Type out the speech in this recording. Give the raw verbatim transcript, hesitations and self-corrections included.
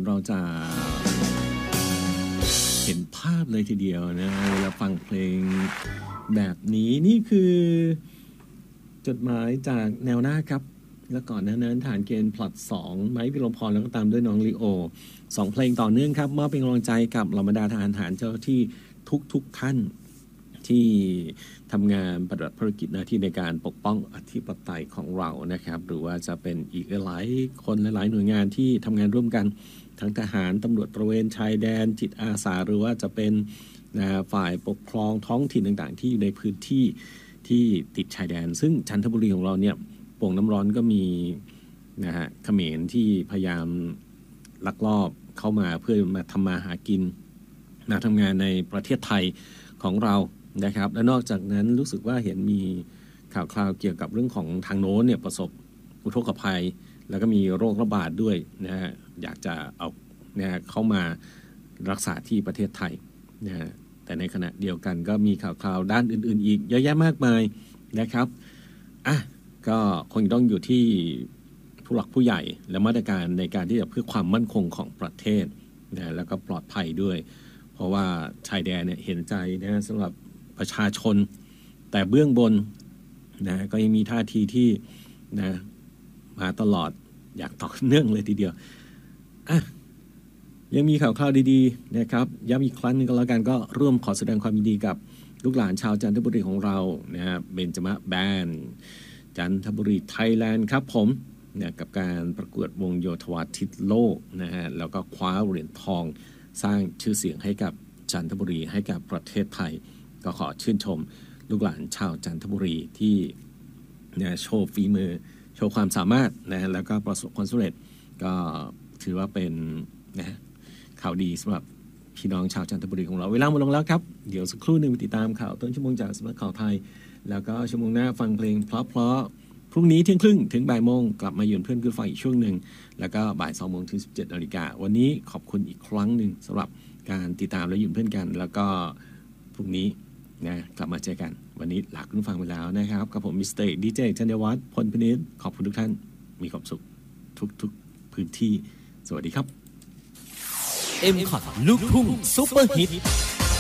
เราจะเห็นภาพเลยทีเดียวนะเวลาฟังเพลงแบบนี้นี่คือจดหมายจากแนวหน้าครับแล้วก่อนหน้านั้นฐานเกณฑ์พลัดสองไม้พิรมพรแล้วก็ตามด้วยน้องลีโอสองเพลงต่อเนื่องครับมอบเป็นกำลังใจกับเหล่าบรรดาทหารฐานเจ้าที่ทุกๆท่านที่ทำงานปฏิบัติภารกิจหน้าที่ในการปกป้องอธิปไตยของเรานะครับหรือว่าจะเป็นอีกหลายคนหลายหน่วยงานที่ทำงานร่วมกันทั้งทหารตำรวจตระเวนชายแดนจิตอาสาหรือว่าจะเป็นนะฝ่ายปกครองท้องถิ่นต่างๆที่อยู่ในพื้นที่ที่ติดชายแดนซึ่งจันทบุรีของเราเนี่ยโป่งน้ำร้อนก็มีนะฮะเขมรที่พยายามลักลอบเข้ามาเพื่อมาทำมาหากินมาทำงานในประเทศไทยของเรานะครับและนอกจากนั้นรู้สึกว่าเห็นมีข่าวคราวเกี่ยวกับเรื่องของทางโน้นเนี่ยประสบอุทกภัยแล้วก็มีโรคระบาดด้วยนะฮะอยากจะเอานะเข้ามารักษาที่ประเทศไทยนะฮะแต่ในขณะเดียวกันก็มีข่าวคราวด้านอื่นๆอีกเยอะแยะมากมายนะครับอ่ะก็คงต้องอยู่ที่ผู้หลักผู้ใหญ่และมาตรการในการที่จะเพื่อความมั่นคงของประเทศนะแล้วก็ปลอดภัยด้วยเพราะว่าชายแดนเนี่ยเห็นใจนะสำหรับประชาชนแต่เบื้องบนนะก็ยังมีท่าทีที่นะมาตลอดอยากต่อเนื่องเลยทีเดียวอ่ะยังมีข่าวคราวดีๆนะครับย้ำอีกครั้งนึงก็แล้วกันก็ร่วมขอแสดงความยินดีกับลูกหลานชาวจันทบุรีของเรานะฮะเบญจมะแบนด์จันทบุรีไทยแลนด์ครับผมเนี่ยกับการประกวดวงโยธวาทิตโลกนะฮะแล้วก็คว้าเหรียญทองสร้างชื่อเสียงให้กับจันทบุรีให้กับประเทศไทยก็ขอชื่นชมลูกหลานชาวจันทบุรีที่เนี่ยโชว์ฝีมือโชว์ความสามารถนะแล้วก็ประสบความสำเร็จก็ถือว่าเป็นนะข่าวดีสำหรับพี่น้องชาวจันทบุรีของเราเวลาหมดลงแล้วครับเดี๋ยวสักครู่หนึ่งไปติดตามข่าวต้นชั่วโมงจากสำนักข่าวไทยแล้วก็ชั่วโมงหน้าฟังเพลงเพราะๆพรุ่งนี้เที่ยงครึ่งถึงบ่ายโมงกลับมาเยือนเพื่อนขึ้นฟังอีกช่วงหนึ่งแล้วก็บ่ายสองโมงถึงสิบเจ็ดนาฬิกาวันนี้ขอบคุณอีกครั้งหนึ่งสำหรับการติดตามและยืนเพื่อนกันแล้วก็พรุ่งนี้นะกลับมาเจอกันวันนี้ลาคุณฟังไปแล้วนะครับกับผมมิสเตอร์ดีเจธัญวัฒน์พลพินิจขอบคุณทุกท่านมีความสุขทุกๆพื้นที่สวัสดีครับเอ็ม คอท ลูกทุ่งซุปเปอร์ฮิต